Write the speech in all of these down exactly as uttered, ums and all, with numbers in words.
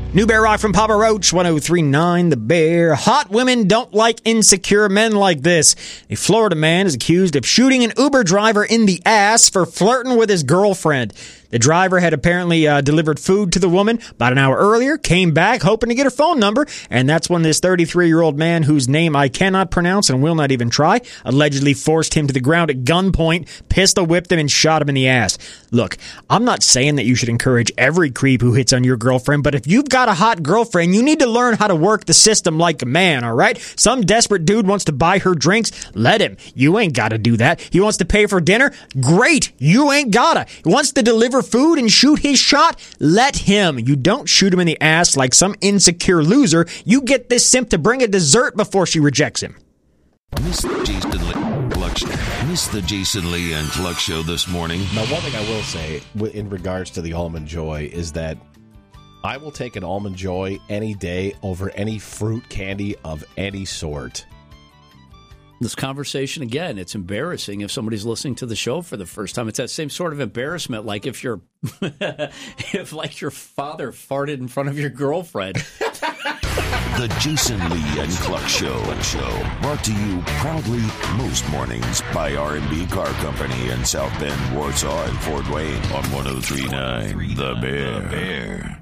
New Bear Rock from Papa Roach, one oh three point nine The Bear. Hot women don't like insecure men like this. A Florida man is accused of shooting an Uber driver in the ass for flirting with his girlfriend. The driver had apparently uh, delivered food to the woman about an hour earlier, came back hoping to get her phone number, and that's when this thirty-three-year-old man, whose name I cannot pronounce and will not even try, allegedly forced him to the ground at gunpoint, pistol whipped him, and shot him in the ass. Look, I'm not saying that you should encourage every creep who hits on your girlfriend, but if you've got a hot girlfriend, you need to learn how to work the system like a man, all right? Some desperate dude wants to buy her drinks, let him. You ain't got to do that. He wants to pay for dinner? Great. You ain't gotta. He wants to deliver food and shoot his shot? Let him. You don't shoot him in the ass like some insecure loser. You get this simp to bring a dessert before she rejects him. Miss Jason Lee, Miss the Jason Lee and Cluck Show this morning. Now, one thing I will say in regards to the Almond Joy is that I will take an Almond Joy any day over any fruit candy of any sort. This conversation, again, it's embarrassing if somebody's listening to the show for the first time. It's that same sort of embarrassment, like if your if like your father farted in front of your girlfriend. The Jason Lee and Cluck Show, show brought to you proudly most mornings by R and B Car Company in South Bend, Warsaw, and Fort Wayne on one oh three point nine The Bear. The Bear.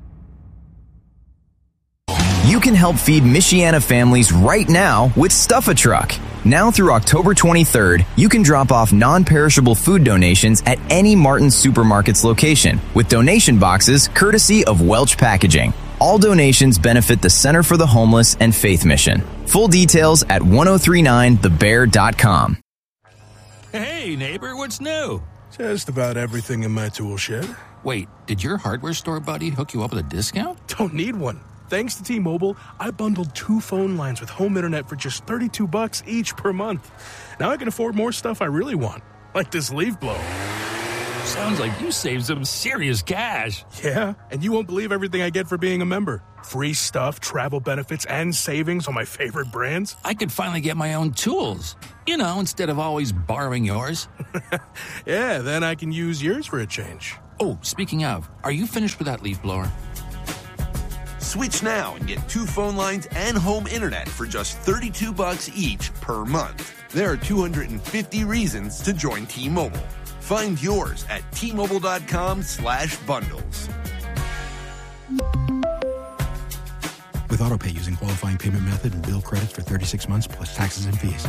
You can help feed Michiana families right now with Stuff a Truck. Now through October twenty-third, you can drop off non-perishable food donations at any Martin's Supermarkets location with donation boxes courtesy of Welch Packaging. All donations benefit the Center for the Homeless and Faith Mission. Full details at ten thirty-nine the bear dot com. Hey, neighbor, what's new? Just about everything in my tool shed. Wait, did your hardware store buddy hook you up with a discount? Don't need one. Thanks to T-Mobile, I bundled two phone lines with home internet for just thirty-two bucks each per month. Now I can afford more stuff I really want, like this leaf blower. Sounds like you saved some serious cash. Yeah, and you won't believe everything I get for being a member. Free stuff, travel benefits, and savings on my favorite brands. I could finally get my own tools, you know, instead of always borrowing yours. Yeah, then I can use yours for a change. Oh, speaking of, are you finished with that leaf blower? Switch now and get two phone lines and home internet for just thirty-two bucks each per month. There are two hundred fifty reasons to join T-Mobile. Find yours at T-Mobile.com slash bundles. With AutoPay using qualifying payment method and bill credits for thirty-six months plus taxes and fees.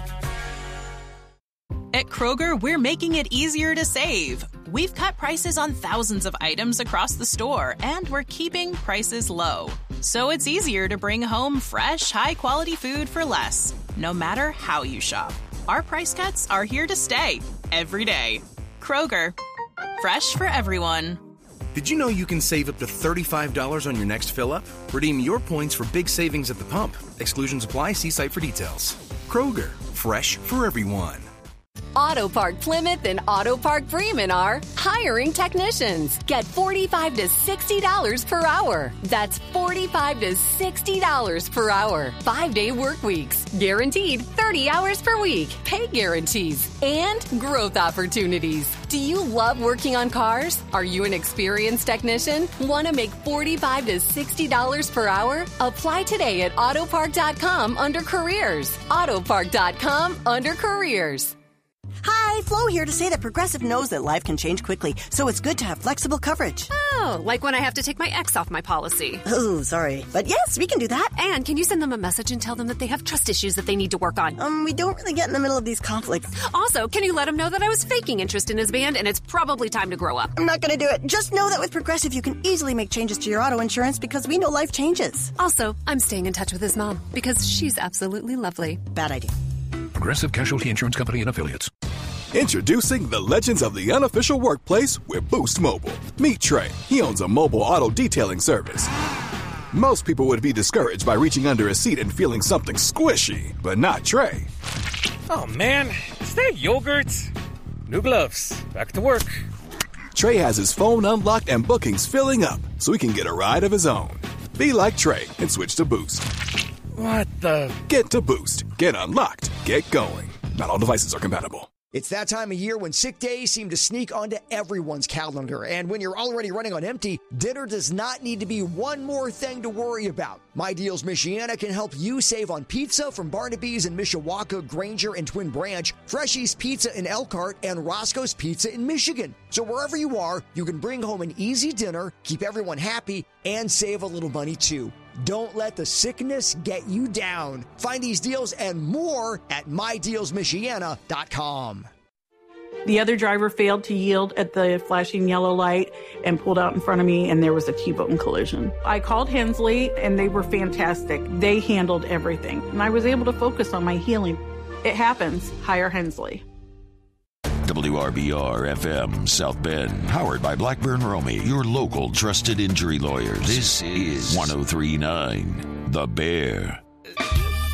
At Kroger, we're making it easier to save. We've cut prices on thousands of items across the store, and we're keeping prices low. So it's easier to bring home fresh, high-quality food for less, no matter how you shop. Our price cuts are here to stay, every day. Kroger, fresh for everyone. Did you know you can save up to thirty-five dollars on your next fill-up? Redeem your points for big savings at the pump. Exclusions apply. See site for details. Kroger, fresh for everyone. Auto Park Plymouth and Auto Park Bremen are hiring technicians. Get forty-five to sixty dollars per hour. That's forty-five to sixty dollars per hour. Five-day work weeks. Guaranteed thirty hours per week. Pay guarantees. And growth opportunities. Do you love working on cars? Are you an experienced technician? Want to make forty-five to sixty dollars per hour? Apply today at autopark dot com under careers. autopark dot com under careers. Hi, Flo here to say that Progressive knows that life can change quickly, so it's good to have flexible coverage. Oh, like when I have to take my ex off my policy. Oh, sorry. But yes, we can do that. And can you send them a message and tell them that they have trust issues that they need to work on? Um, we don't really get in the middle of these conflicts. Also, can you let him know that I was faking interest in his band and it's probably time to grow up? I'm not going to do it. Just know that with Progressive, you can easily make changes to your auto insurance because we know life changes. Also, I'm staying in touch with his mom because she's absolutely lovely. Bad idea. Progressive Casualty Insurance Company and Affiliates. Introducing the legends of the unofficial workplace with Boost Mobile. Meet Trey. He owns a mobile auto detailing service. Most people would be discouraged by reaching under a seat and feeling something squishy, but not Trey. Oh man, is that yogurt? New gloves. Back to work. Trey has his phone unlocked and bookings filling up, so he can get a ride of his own. Be like Trey and switch to Boost. What the? Get to Boost. Get unlocked. Get going. Not all devices are compatible. It's that time of year when sick days seem to sneak onto everyone's calendar, and when you're already running on empty, dinner does not need to be one more thing to worry about. My Deals Michiana can help you save on pizza from Barnaby's in Mishawaka, Granger, and Twin Branch, Freshy's Pizza in Elkhart, and Roscoe's Pizza in Michigan. So wherever you are, you can bring home an easy dinner, keep everyone happy, and save a little money too. Don't let the sickness get you down. Find these deals and more at my deals michiana dot com. The other driver failed to yield at the flashing yellow light and pulled out in front of me, and there was a T-bone collision. I called Hensley, and they were fantastic. They handled everything, and I was able to focus on my healing. It happens. Hire Hensley. W R B R F M South Bend, powered by Blackburn Romy, your local trusted injury lawyers. This is one oh three point nine The Bear.